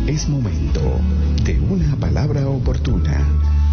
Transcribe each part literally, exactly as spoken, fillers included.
Es momento de una palabra oportuna.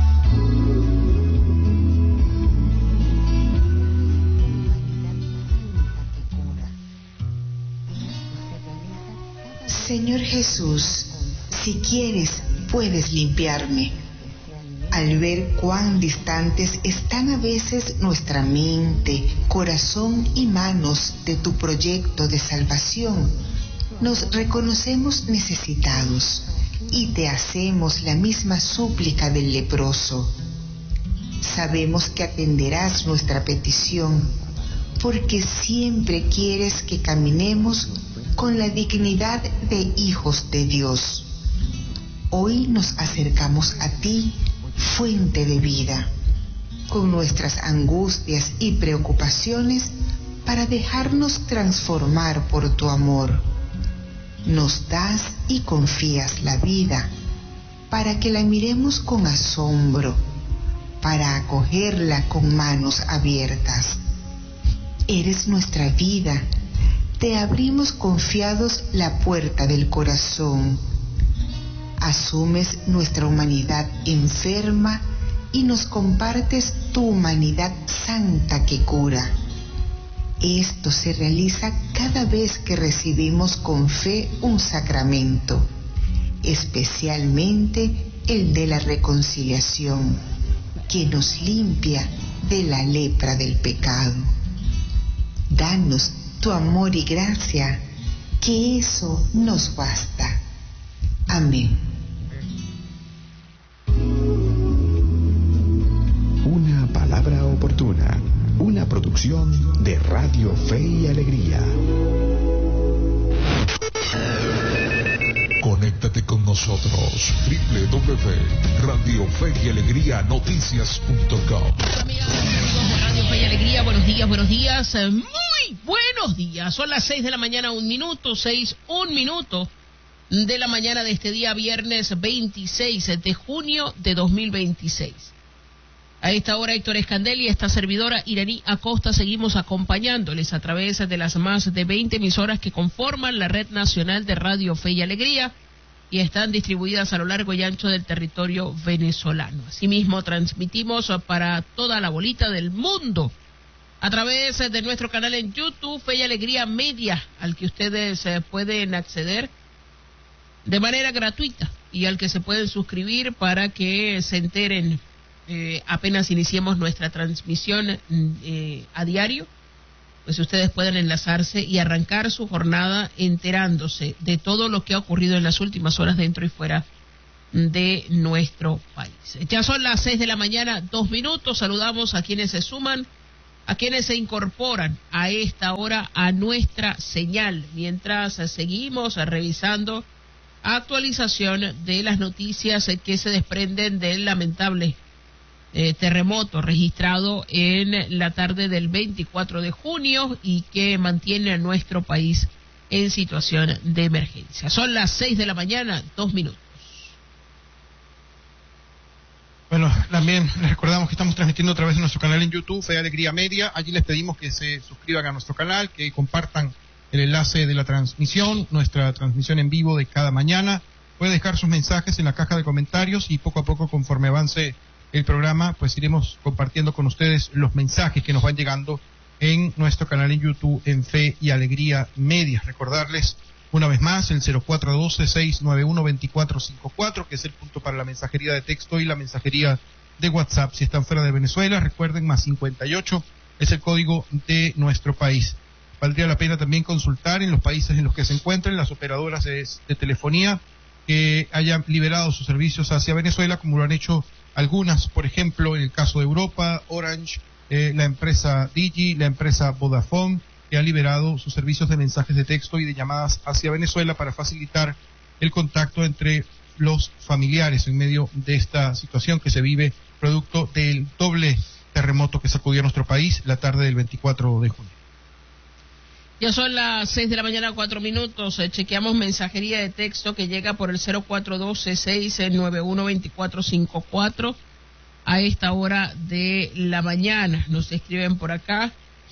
Señor Jesús, si quieres, puedes limpiarme. Al ver cuán distantes están a veces nuestra mente, corazón y manos de tu proyecto de salvación, nos reconocemos necesitados y te hacemos la misma súplica del leproso. Sabemos que atenderás nuestra petición, porque siempre quieres que caminemos con la dignidad de hijos de Dios. Hoy nos acercamos a ti, fuente de vida, con nuestras angustias y preocupaciones para dejarnos transformar por tu amor. Nos das y confías la vida para que la miremos con asombro, para acogerla con manos abiertas. Eres nuestra vida. Te abrimos confiados la puerta del corazón. Asumes nuestra humanidad enferma y nos compartes tu humanidad santa que cura. Esto se realiza cada vez que recibimos con fe un sacramento, especialmente el de la reconciliación, que nos limpia de la lepra del pecado. Danos tu amor y gracia, que eso nos basta. Amén. Una palabra oportuna, una producción de Radio Fe y Alegría. Conéctate con nosotros, doble u doble u doble u punto radio fe y alegría noticias punto com. Amigas y amigos de Radio Fe y Alegría, buenos días, buenos días, muy buenos días. Son las seis de la mañana, un minuto, seis, un minuto de la mañana de este día, viernes veintiséis de junio de dos mil veintiséis. A esta hora, Héctor Escandel y esta servidora Iraní Acosta seguimos acompañándoles a través de las más de veinte emisoras que conforman la Red Nacional de Radio Fe y Alegría y están distribuidas a lo largo y ancho del territorio venezolano. Asimismo, transmitimos para toda la bolita del mundo a través de nuestro canal en YouTube, Fe y Alegría Media, al que ustedes pueden acceder de manera gratuita y al que se pueden suscribir para que se enteren Eh, apenas iniciemos nuestra transmisión eh, a diario, pues ustedes pueden enlazarse y arrancar su jornada enterándose de todo lo que ha ocurrido en las últimas horas dentro y fuera de nuestro país. Ya son las seis de la mañana, dos minutos. Saludamos a quienes se suman, a quienes se incorporan a esta hora a nuestra señal, mientras seguimos revisando actualización de las noticias que se desprenden del lamentable Eh, terremoto registrado en la tarde del veinticuatro de junio y que mantiene a nuestro país en situación de emergencia. Son las seis de la mañana, dos minutos. Bueno, también les recordamos que estamos transmitiendo a través de nuestro canal en YouTube, Fe y Alegría Media. Allí les pedimos que se suscriban a nuestro canal, que compartan el enlace de la transmisión, nuestra transmisión en vivo de cada mañana. Pueden dejar sus mensajes en la caja de comentarios y poco a poco, conforme avance el programa, pues iremos compartiendo con ustedes los mensajes que nos van llegando en nuestro canal en YouTube en Fe y Alegría Media. Recordarles una vez más el cero cuatro uno dos, seis nueve uno, dos cuatro cinco cuatro, que es el punto para la mensajería de texto y la mensajería de WhatsApp. Si están fuera de Venezuela, recuerden, más cincuenta y ocho es el código de nuestro país. Valdría la pena también consultar en los países en los que se encuentren las operadoras de, de telefonía que hayan liberado sus servicios hacia Venezuela, como lo han hecho algunas, por ejemplo, en el caso de Europa, Orange, eh, la empresa Digi, la empresa Vodafone, que han liberado sus servicios de mensajes de texto y de llamadas hacia Venezuela para facilitar el contacto entre los familiares en medio de esta situación que se vive producto del doble terremoto que sacudió a nuestro país la tarde del veinticuatro de junio. Ya son las seis de la mañana, cuatro minutos. Eh, chequeamos mensajería de texto que llega por el cero cuatro uno dos, seis nueve uno, dos cuatro cinco cuatro a esta hora de la mañana. Nos escriben por acá.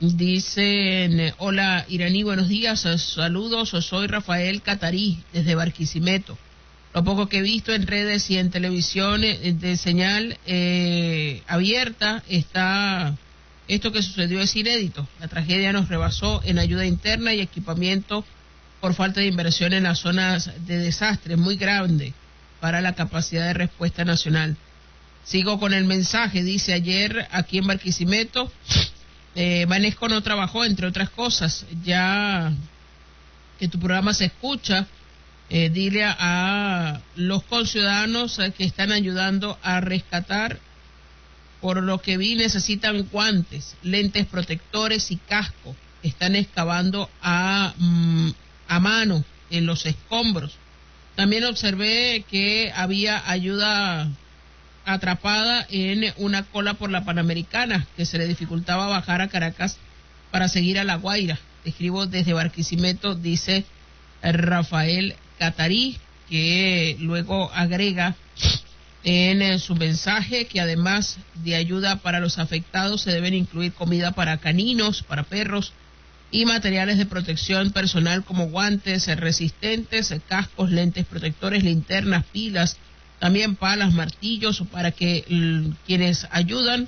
Dicen, hola Iraní, buenos días, saludos, soy Rafael Catarí desde Barquisimeto. Lo poco que he visto en redes y en televisión de señal eh, abierta, está esto que sucedió es inédito. La tragedia nos rebasó en ayuda interna y equipamiento por falta de inversión en las zonas de desastre, muy grande para la capacidad de respuesta nacional. Sigo con el mensaje, dice ayer aquí en Barquisimeto, eh, Banesco no trabajó, entre otras cosas, ya que tu programa se escucha, eh, dile a, a los conciudadanos eh, que están ayudando a rescatar, por lo que vi necesitan guantes, lentes protectores y casco, están excavando a, mm, a mano en los escombros. También observé que había ayuda atrapada en una cola por la Panamericana, que se le dificultaba bajar a Caracas para seguir a La Guaira. Escribo desde Barquisimeto, dice Rafael Catarí, que luego agrega en su mensaje que además de ayuda para los afectados se deben incluir comida para caninos, para perros y materiales de protección personal como guantes resistentes, cascos, lentes protectores, linternas, pilas, también palas, martillos, para que l- quienes ayudan,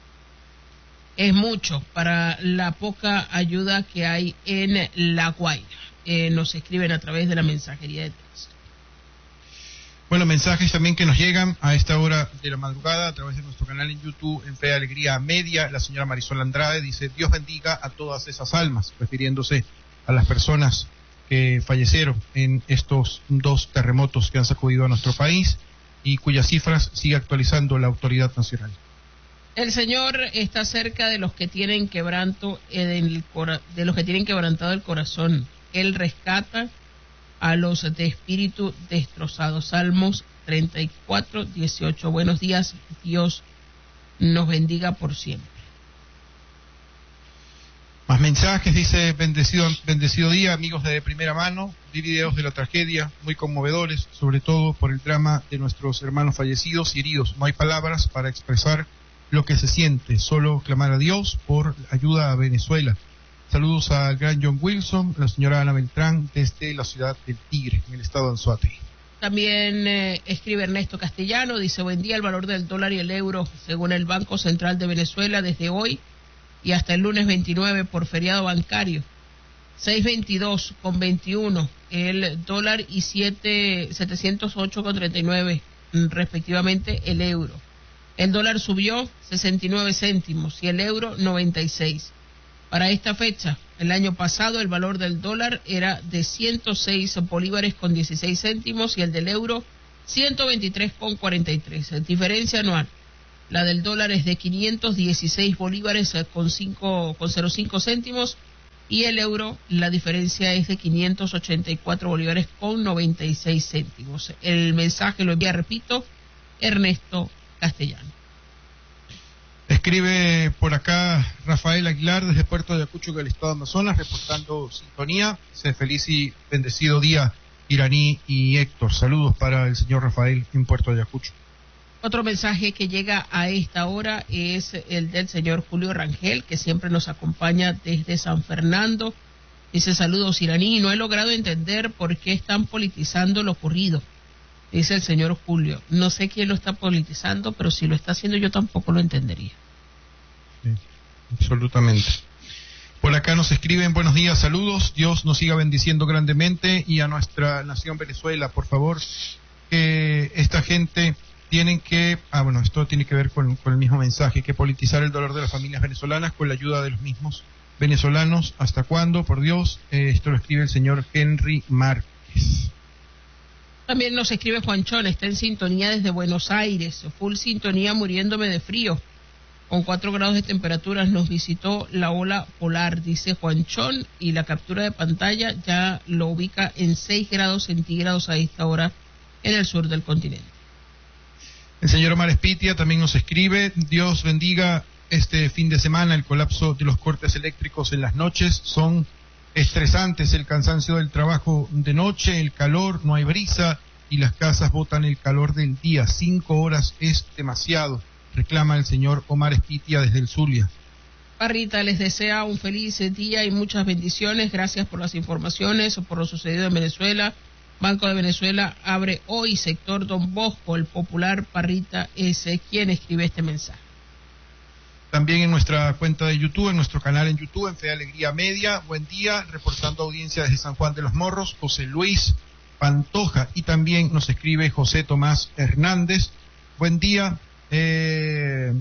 es mucho para la poca ayuda que hay en La Guaira. Eh, nos escriben a través de la mensajería de texto. Bueno, mensajes también que nos llegan a esta hora de la madrugada a través de nuestro canal en YouTube, en Fe y Alegría Media. La señora Marisol Andrade dice, Dios bendiga a todas esas almas, refiriéndose a las personas que fallecieron en estos dos terremotos que han sacudido a nuestro país y cuyas cifras sigue actualizando la autoridad nacional. El Señor está cerca de los que tienen quebranto en el cora- de los que tienen quebrantado el corazón. Él rescata a los de espíritu destrozado. Salmos treinta y cuatro, dieciocho. Buenos días, Dios nos bendiga por siempre. Más mensajes, dice, bendecido, bendecido día, amigos de primera mano, vi videos de la tragedia, muy conmovedores, sobre todo por el drama de nuestros hermanos fallecidos y heridos. No hay palabras para expresar lo que se siente, solo clamar a Dios por ayuda a Venezuela. Saludos al gran John Wilson, la señora Ana Beltrán, desde la ciudad del Tigre, en el estado de Anzoátegui. También eh, escribe Ernesto Castellano, dice, buen día, el valor del dólar y el euro, según el Banco Central de Venezuela, desde hoy y hasta el lunes veintinueve por feriado bancario, seis veintidós con veintiuno el dólar y setecientos ocho con treinta y nueve respectivamente el euro. El dólar subió sesenta y nueve céntimos y el euro noventa y seis. Para esta fecha, el año pasado el valor del dólar era de ciento seis bolívares con dieciséis céntimos y el del euro ciento veintitrés con cuarenta y tres. Diferencia anual. La del dólar es de quinientos dieciséis bolívares con cinco con cero cinco céntimos y el euro, la diferencia es de quinientos ochenta y cuatro bolívares con noventa y seis céntimos. El mensaje lo envía, repito, Ernesto Castellano. Escribe por acá Rafael Aguilar desde Puerto de Ayacucho, del estado de Amazonas, reportando sintonía. Dice, feliz y bendecido día, Iraní y Héctor. Saludos para el señor Rafael en Puerto de Ayacucho. Otro mensaje que llega a esta hora es el del señor Julio Rangel, que siempre nos acompaña desde San Fernando. Dice, saludos, Iraní, no he logrado entender por qué están politizando lo ocurrido. Dice el señor Julio, no sé quién lo está politizando, pero si lo está haciendo yo tampoco lo entendería. Sí, absolutamente. Por acá nos escriben, buenos días, saludos, Dios nos siga bendiciendo grandemente y a nuestra nación Venezuela, por favor, que esta gente tienen que, ah bueno, esto tiene que ver con, con el mismo mensaje, que politizar el dolor de las familias venezolanas con la ayuda de los mismos venezolanos. ¿Hasta cuándo? Por Dios, eh, esto lo escribe el señor Henry Márquez. También nos escribe Juanchón, está en sintonía desde Buenos Aires, full sintonía muriéndome de frío. Con cuatro grados de temperatura nos visitó la ola polar, dice Juanchón, y la captura de pantalla ya lo ubica en seis grados centígrados a esta hora en el sur del continente. El señor Omar Espitia también nos escribe, Dios bendiga este fin de semana, el colapso de los cortes eléctricos en las noches son estresantes, el cansancio del trabajo de noche, el calor, no hay brisa y las casas botan el calor del día, cinco horas es demasiado, reclama el señor Omar Espitia desde el Zulia. Parrita les desea un feliz día y muchas bendiciones. Gracias por las informaciones, por lo sucedido en Venezuela. Banco de Venezuela abre hoy sector Don Bosco. El popular Parrita es quien escribe este mensaje. También en nuestra cuenta de YouTube, en nuestro canal en YouTube, en Fe y Alegría Media. Buen día, reportando audiencia desde San Juan de los Morros, José Luis Pantoja. Y también nos escribe José Tomás Hernández. Buen día. Eh...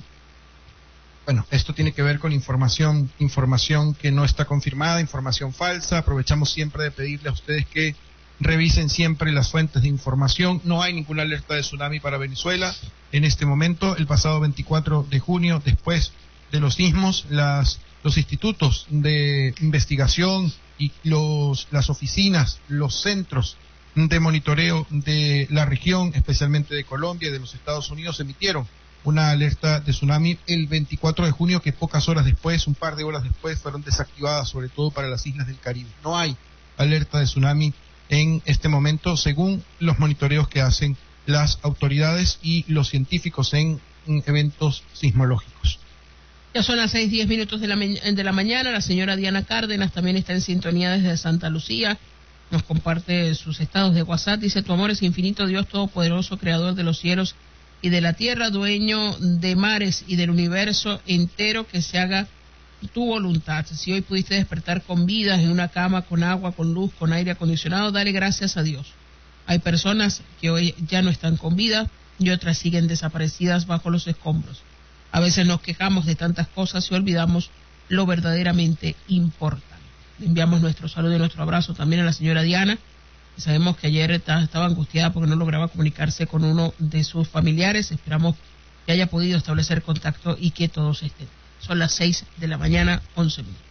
Bueno, esto tiene que ver con información, información que no está confirmada, información falsa. Aprovechamos siempre de pedirle a ustedes que revisen siempre las fuentes de información. No hay ninguna alerta de tsunami para Venezuela en este momento. El pasado veinticuatro de junio, después de los sismos, las, los institutos de investigación y los, las oficinas, los centros de monitoreo de la región, especialmente de Colombia y de los Estados Unidos, emitieron una alerta de tsunami el veinticuatro de junio, que pocas horas después, un par de horas después, fueron desactivadas, sobre todo para las islas del Caribe. No hay alerta de tsunami en este momento, según los monitoreos que hacen las autoridades y los científicos en, en eventos sismológicos. Ya son las seis, diez minutos de la, de la mañana. La señora Diana Cárdenas también está en sintonía desde Santa Lucía. Nos comparte sus estados de WhatsApp. Dice: tu amor es infinito, Dios todopoderoso, creador de los cielos y de la tierra, dueño de mares y del universo entero, que se haga tu voluntad. Si hoy pudiste despertar con vida, en una cama, con agua, con luz, con aire acondicionado, dale gracias a Dios. Hay personas que hoy ya no están con vida y otras siguen desaparecidas bajo los escombros. A veces nos quejamos de tantas cosas y olvidamos lo verdaderamente importante. Le enviamos nuestro saludo y nuestro abrazo también a la señora Diana. Sabemos que ayer estaba angustiada porque no lograba comunicarse con uno de sus familiares. Esperamos que haya podido establecer contacto y que todos estén. Son las seis de la mañana, once minutos.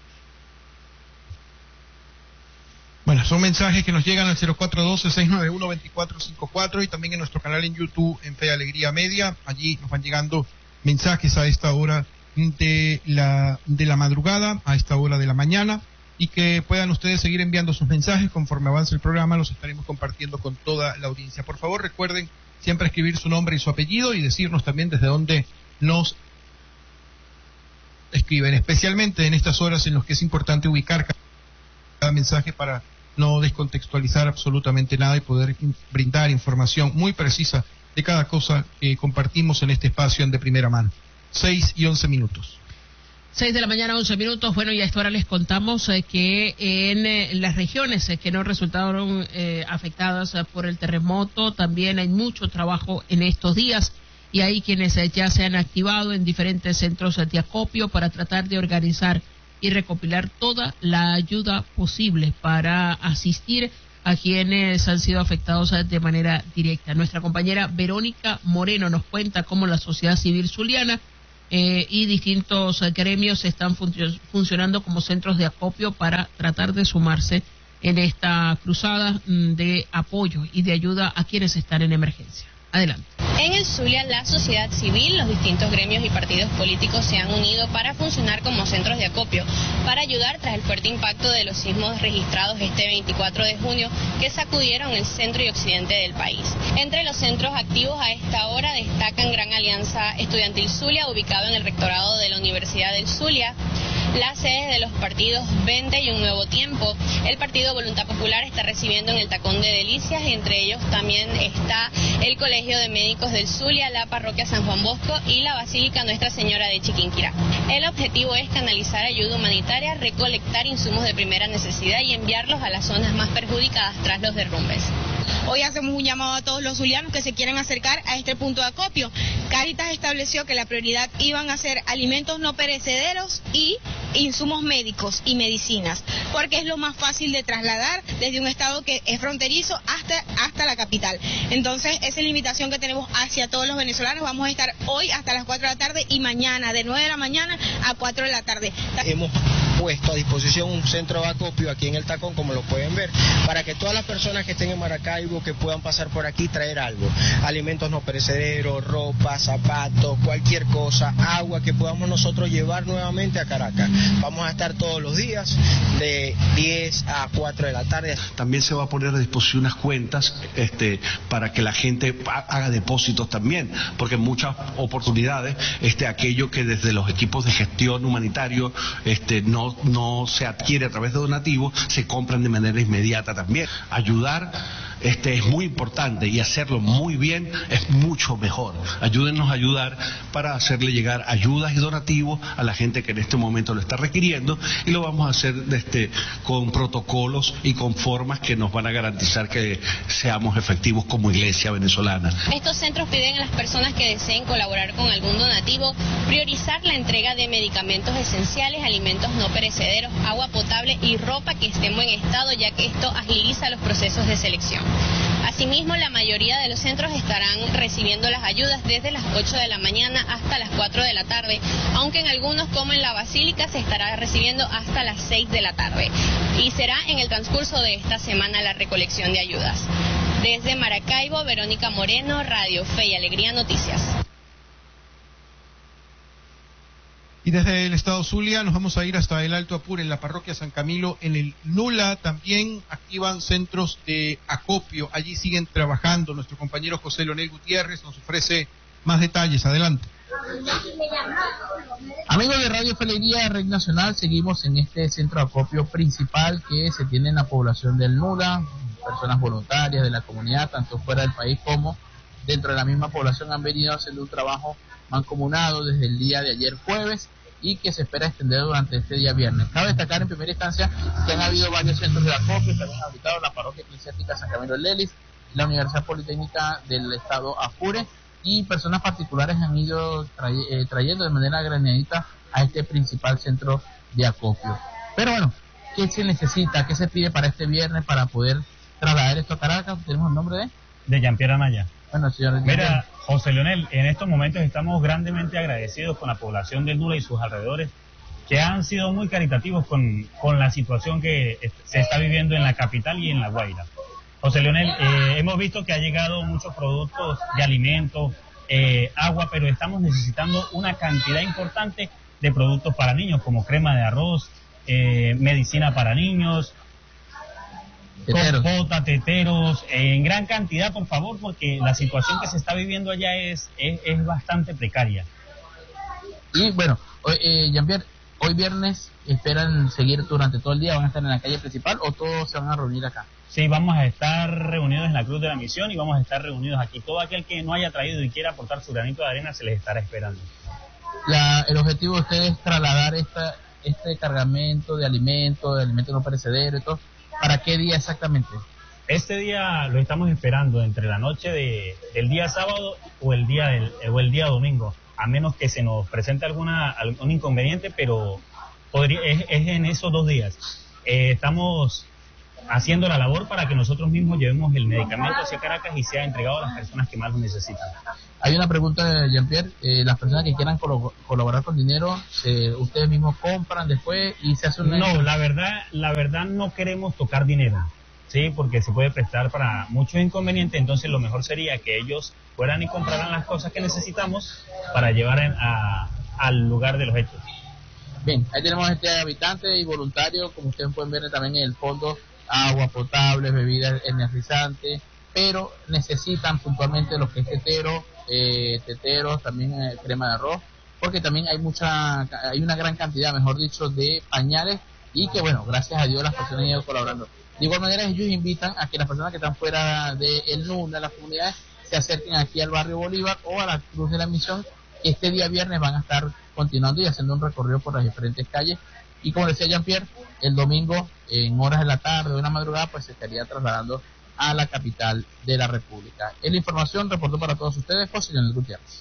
Bueno, son mensajes que nos llegan al cero cuatro uno dos, seis nueve uno, dos cuatro cinco cuatro y también en nuestro canal en YouTube, en Fe y Alegría Media. Allí nos van llegando mensajes a esta hora de la, de la madrugada, a esta hora de la mañana. Y que puedan ustedes seguir enviando sus mensajes conforme avance el programa, los estaremos compartiendo con toda la audiencia. Por favor, recuerden siempre escribir su nombre y su apellido y decirnos también desde dónde nos escriben, especialmente en estas horas en las que es importante ubicar cada mensaje para no descontextualizar absolutamente nada y poder brindar información muy precisa de cada cosa que compartimos en este espacio en de primera mano. Seis y once minutos. Seis de la mañana, once minutos. Bueno, y a esta hora les contamos eh, que en eh, las regiones eh, que no resultaron eh, afectadas eh, por el terremoto, también hay mucho trabajo en estos días y hay quienes eh, ya se han activado en diferentes centros eh, de acopio para tratar de organizar y recopilar toda la ayuda posible para asistir a quienes han sido afectados eh, de manera directa. Nuestra compañera Verónica Moreno nos cuenta cómo la sociedad civil zuliana Eh, y distintos eh, gremios están func- funcionando como centros de acopio para tratar de sumarse en esta cruzada mm, de apoyo y de ayuda a quienes están en emergencia. Adelante. En el Zulia, la sociedad civil, los distintos gremios y partidos políticos se han unido para funcionar como centros de acopio, para ayudar tras el fuerte impacto de los sismos registrados este veinticuatro de junio que sacudieron el centro y occidente del país. Entre los centros activos a esta hora destacan Gran Alianza Estudiantil Zulia, ubicado en el rectorado de la Universidad del Zulia, las sedes de los partidos Vente y Un Nuevo Tiempo. El partido Voluntad Popular está recibiendo en el Tacón de Delicias, y entre ellos también está el Colegio de Médicos del Zulia, la Parroquia San Juan Bosco y la Basílica Nuestra Señora de Chiquinquirá. El objetivo es canalizar ayuda humanitaria, recolectar insumos de primera necesidad y enviarlos a las zonas más perjudicadas tras los derrumbes. Hoy hacemos un llamado a todos los zulianos que se quieren acercar a este punto de acopio. Cáritas estableció que la prioridad iban a ser alimentos no perecederos y insumos médicos y medicinas, porque es lo más fácil de trasladar desde un estado que es fronterizo hasta, hasta la capital. Entonces, esa es la invitación que tenemos hacia todos los venezolanos. Vamos a estar hoy hasta las cuatro de la tarde y mañana de nueve de la mañana a cuatro de la tarde. Hemos puesto a disposición un centro de acopio aquí en el Tacón, como lo pueden ver, para que todas las personas que estén en Maracaibo, que puedan pasar por aquí, traer algo, alimentos no perecederos, ropa, zapatos, cualquier cosa, agua que podamos nosotros llevar nuevamente a Caracas. Vamos a estar todos los días de diez a cuatro de la tarde. También se va a poner a disposición unas cuentas este, para que la gente haga depósitos también, porque en muchas oportunidades este, aquello que desde los equipos de gestión humanitario este, no, no se adquiere a través de donativos, se compran de manera inmediata también. Ayudar este, es muy importante y hacerlo muy bien es mucho mejor. Ayúdennos a ayudar para hacerle llegar ayudas y donativos a la gente que en este momento lo está requiriendo, y lo vamos a hacer este, con protocolos y con formas que nos van a garantizar que seamos efectivos como iglesia venezolana. Estos centros piden a las personas que deseen colaborar con algún donativo priorizar la entrega de medicamentos esenciales, alimentos no perecederos, agua potable y ropa que esté en buen estado, ya que esto agiliza los procesos de selección. Asimismo, la mayoría de los centros estarán recibiendo las ayudas desde las ocho de la mañana hasta las cuatro de la tarde, aunque en algunos, como en la Basílica, se estará recibiendo hasta las seis de la tarde. Y será en el transcurso de esta semana la recolección de ayudas. Desde Maracaibo, Verónica Moreno, Radio Fe y Alegría Noticias. Y desde el estado Zulia nos vamos a ir hasta el Alto Apure, en la parroquia San Camilo, en el Nula. También activan centros de acopio. Allí siguen trabajando. Nuestro compañero José Leonel Gutiérrez nos ofrece más detalles. Adelante. Amigos de Radio Fe y Alegría, Red Nacional, seguimos en este centro de acopio principal que se tiene en la población del Nula. Personas voluntarias de la comunidad, tanto fuera del país como dentro de la misma población, han venido haciendo un trabajo mancomunado desde el día de ayer jueves y que se espera extender durante este día viernes. Cabe destacar en primera instancia que han habido varios centros de acopio, también han habitado la parroquia eclesiástica San Camilo de Lelis, la Universidad Politécnica del Estado Apure, y personas particulares han ido tray- eh, trayendo de manera granadita a este principal centro de acopio. Pero bueno, ¿qué se necesita? ¿Qué se pide para este viernes para poder trasladar esto a Caracas? ¿Tenemos el nombre de? De Jean-Pierre Anaya. Bueno, señor. Mira, José Leonel, en estos momentos estamos grandemente agradecidos con la población del Nula y sus alrededores, que han sido muy caritativos con, con la situación que se está viviendo en la capital y en La Guaira. José Leonel, eh, hemos visto que ha llegado muchos productos de alimentos, eh, agua, pero estamos necesitando una cantidad importante de productos para niños, como crema de arroz, eh, medicina para niños, teteros. compota, teteros, eh, en gran cantidad, por favor, porque la situación que se está viviendo allá es, es, es bastante precaria. Y bueno, hoy, eh, Jean-Pierre, hoy viernes, ¿esperan seguir durante todo el día? ¿Van a estar en la calle principal o todos se van a reunir acá? Sí, vamos a estar reunidos en la Cruz de la Misión y vamos a estar reunidos aquí. Todo aquel que no haya traído y quiera aportar su granito de arena se les estará esperando. La, el objetivo de ustedes es trasladar esta, este cargamento de alimentos, de alimentos no perecederos y todo. ¿Para qué día exactamente? Este día lo estamos esperando entre la noche de, del día sábado o el día del, o el día domingo, a menos que se nos presente alguna algún inconveniente, pero podría, es, es en esos dos días. Eh, estamos haciendo la labor para que nosotros mismos llevemos el medicamento hacia Caracas y sea entregado a las personas que más lo necesitan. Hay una pregunta de Jean-Pierre, eh, las personas que quieran colo- colaborar con dinero, eh, ustedes mismos compran después y se hace una... No, la verdad, la verdad no queremos tocar dinero, sí, porque se puede prestar para muchos inconvenientes, entonces lo mejor sería que ellos fueran y compraran las cosas que necesitamos para llevar en, a, al lugar de los hechos. Bien, ahí tenemos este habitante y voluntario, como ustedes pueden ver también en el fondo, agua potable, bebidas energizantes, pero necesitan puntualmente lo que es tetero, eh, teteros, también eh, crema de arroz, porque también hay mucha, hay una gran cantidad, mejor dicho, de pañales, y que bueno, gracias a Dios las personas han ido colaborando. De igual manera, ellos invitan a que las personas que están fuera del Nula, de las comunidades, se acerquen aquí al barrio Bolívar o a la Cruz de la Misión, que este día viernes van a estar continuando y haciendo un recorrido por las diferentes calles. Y como decía Jean-Pierre, el domingo, en horas de la tarde o de la madrugada, pues se estaría trasladando a la capital de la República. En la información, reportó para todos ustedes José Leonel Gutiérrez.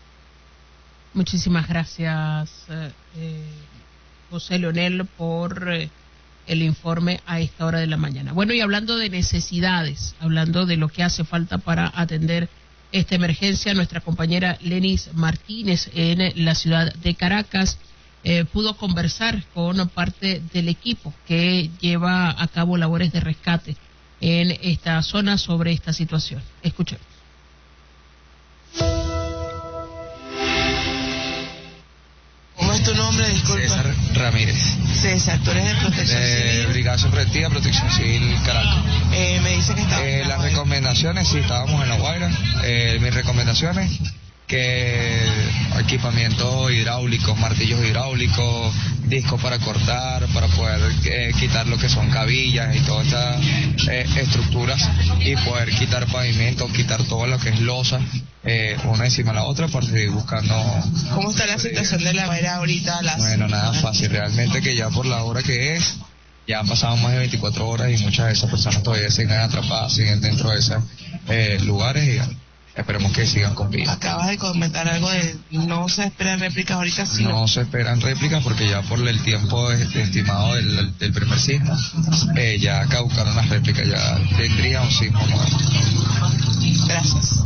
Muchísimas gracias, eh, eh, José Leonel, por eh, el informe a esta hora de la mañana. Bueno, y hablando de necesidades, hablando de lo que hace falta para atender esta emergencia, nuestra compañera Lenis Martínez en la ciudad de Caracas eh, pudo conversar con parte del equipo que lleva a cabo labores de rescate en esta zona sobre esta situación. Escuchemos. ¿Cómo es tu nombre? Disculpa. César Ramírez. César, tú eres de Protección de Civil. Brigada Preventiva, Protección Civil, Caracas. Eh, me dice que estaba eh, en La Las Guaira. recomendaciones, sí, estábamos en La Guaira. Eh, mis recomendaciones, que equipamiento hidráulico, martillos hidráulicos, discos para cortar, para poder eh, quitar lo que son cabillas y todas estas eh, estructuras y poder quitar pavimento, quitar todo lo que es losa, eh, una encima de la otra para seguir buscando. ¿Cómo está la situación de La Guaira ahorita? Las... Bueno, nada fácil, realmente que ya por la hora que es, ya han pasado más de veinticuatro horas y muchas de esas personas todavía siguen atrapadas, siguen dentro de esos eh, lugares y esperemos que sigan con vida. Acabas de comentar algo de no se esperan réplicas ahorita, sino... No se esperan réplicas porque ya por el tiempo estimado del, del primer sismo, eh, ya caducaron las réplicas, ya tendría un sismo nuevo. Gracias.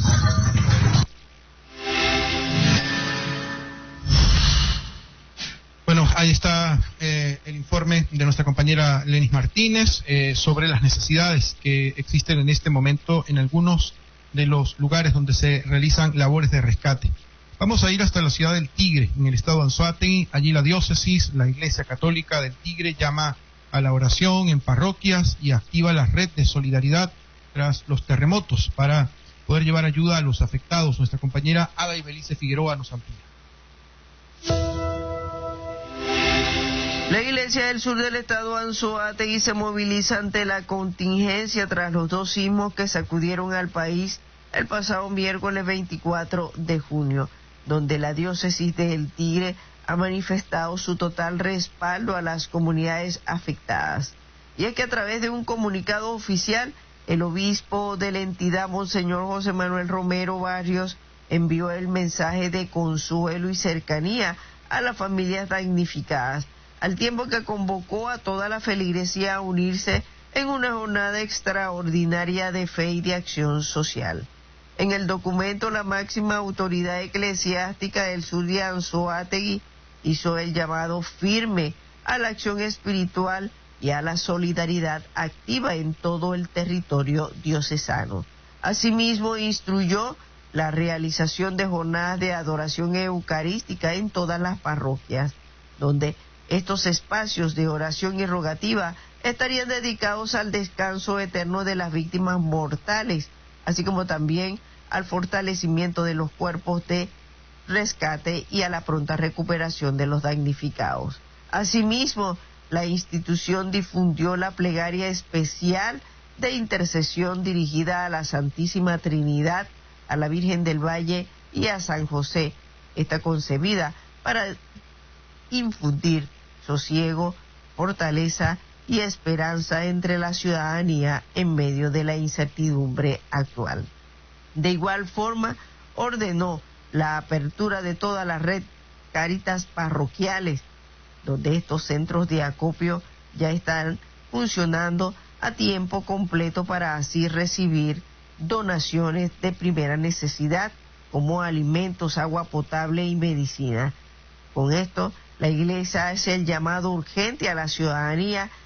Bueno, ahí está eh, el informe de nuestra compañera Lenis Martínez eh, sobre las necesidades que existen en este momento en algunos de los lugares donde se realizan labores de rescate. Vamos a ir hasta la ciudad del Tigre, en el estado de Anzoátegui. Allí la diócesis, la Iglesia Católica del Tigre, llama a la oración en parroquias y activa la red de solidaridad tras los terremotos para poder llevar ayuda a los afectados. Nuestra compañera Ada Ibelice Figueroa nos amplía. La Iglesia del Sur del Estado Anzoátegui se moviliza ante la contingencia tras los dos sismos que sacudieron al país el pasado miércoles veinticuatro de junio, donde la diócesis del Tigre ha manifestado su total respaldo a las comunidades afectadas. Y es que a través de un comunicado oficial, el obispo de la entidad, Monseñor José Manuel Romero Barrios, envió el mensaje de consuelo y cercanía a las familias damnificadas, al tiempo que convocó a toda la feligresía a unirse en una jornada extraordinaria de fe y de acción social. En el documento, la máxima autoridad eclesiástica del sur de Anzoátegui hizo el llamado firme a la acción espiritual y a la solidaridad activa en todo el territorio diocesano. Asimismo, instruyó la realización de jornadas de adoración eucarística en todas las parroquias, donde estos espacios de oración y rogativa estarían dedicados al descanso eterno de las víctimas mortales, así como también al fortalecimiento de los cuerpos de rescate y a la pronta recuperación de los damnificados. Asimismo, la institución difundió la plegaria especial de intercesión dirigida a la Santísima Trinidad, a la Virgen del Valle y a San José. Está concebida para infundir sosiego, fortaleza y esperanza entre la ciudadanía en medio de la incertidumbre actual. De igual forma, ordenó la apertura de toda la red Cáritas parroquiales, donde estos centros de acopio ya están funcionando a tiempo completo para así recibir donaciones de primera necesidad como alimentos, agua potable y medicina. Con esto, la Iglesia hace el llamado urgente a la ciudadanía